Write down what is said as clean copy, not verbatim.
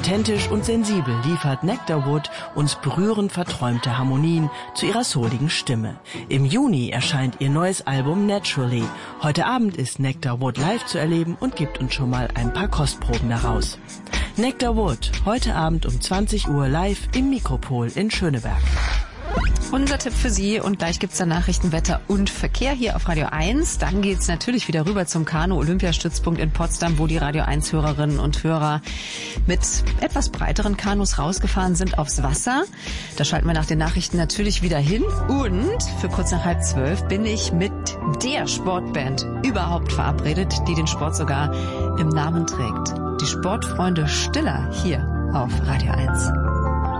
Authentisch und sensibel liefert Nectarwood uns berührend verträumte Harmonien zu ihrer souligen Stimme. Im Juni erscheint ihr neues Album Naturally. Heute Abend ist Nectarwood live zu erleben und gibt uns schon mal ein paar Kostproben daraus. Nectarwood, heute Abend um 20 Uhr live im Mikropol in Schöneberg. Unser Tipp für Sie und gleich gibt's dann Nachrichten, Wetter und Verkehr hier auf Radio 1. Dann geht's natürlich wieder rüber zum Kanu-Olympiastützpunkt in Potsdam, wo die Radio 1-Hörerinnen und Hörer mit etwas breiteren Kanus rausgefahren sind aufs Wasser. Da schalten wir nach den Nachrichten natürlich wieder hin. Und für kurz nach 11:30 bin ich mit der Sportband überhaupt verabredet, die den Sport sogar im Namen trägt. Die Sportfreunde Stiller hier auf Radio 1.